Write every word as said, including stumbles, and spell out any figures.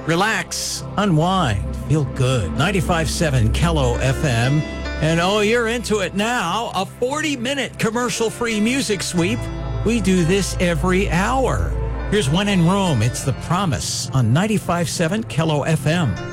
relax, unwind, feel good. ninety-five point seven Kello F M. And oh, you're into it now. A forty-minute commercial-free music sweep. We do this every hour. Here's When in Rome. It's The Promise on ninety-five point seven Kello F M.